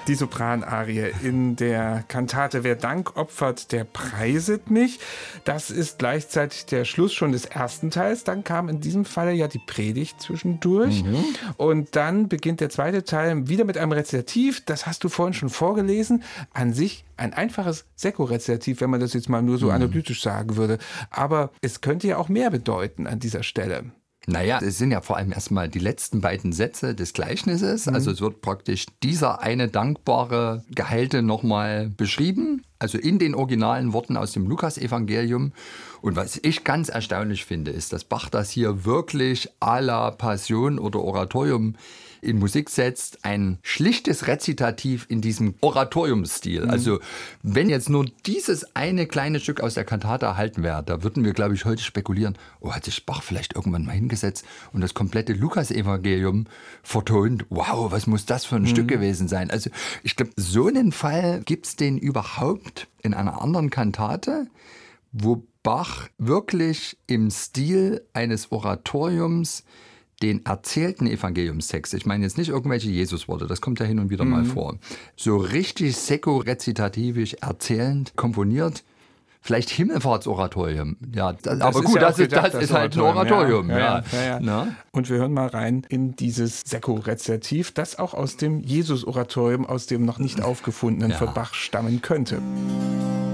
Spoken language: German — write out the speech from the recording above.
Die Sopranarie in der Kantate Wer Dank opfert, der preiset mich. Das ist gleichzeitig der Schluss schon des ersten Teils. Dann kam in diesem Falle ja die Predigt zwischendurch. Und dann beginnt der zweite Teil wieder mit einem Rezitativ. Das hast du vorhin schon vorgelesen. An sich ein einfaches Sekko-Rezitativ, wenn man das jetzt mal nur so analytisch sagen würde. Aber es könnte ja auch mehr bedeuten an dieser Stelle. Naja, es sind ja vor allem erstmal die letzten beiden Sätze des Gleichnisses. Also es wird praktisch dieser eine dankbare Gehalte nochmal beschrieben. Also in den originalen Worten aus dem Lukas-Evangelium. Und was ich ganz erstaunlich finde, ist, dass Bach das hier wirklich à la Passion oder Oratorium in Musik setzt. Ein schlichtes Rezitativ in diesem Oratoriumsstil. Also wenn jetzt nur dieses eine kleine Stück aus der Kantate erhalten wäre, da würden wir, glaube ich, heute spekulieren, hat sich Bach vielleicht irgendwann mal hingesetzt und das komplette Lukas-Evangelium vertont. Wow, was muss das für ein Stück gewesen sein? Also ich glaube, so einen Fall gibt es den überhaupt in einer anderen Kantate, wo Bach wirklich im Stil eines Oratoriums den erzählten Evangeliumstext, ich meine jetzt nicht irgendwelche Jesusworte, das kommt ja hin und wieder mal vor, so richtig sekko-rezitativisch erzählend komponiert, vielleicht Himmelfahrtsoratorium. Ja, aber gut, das ist halt ein Oratorium. Ja. Und wir hören mal rein in dieses Sekko-Rezitativ, das auch aus dem Jesus-Oratorium, aus dem noch nicht aufgefundenen für Bach stammen könnte.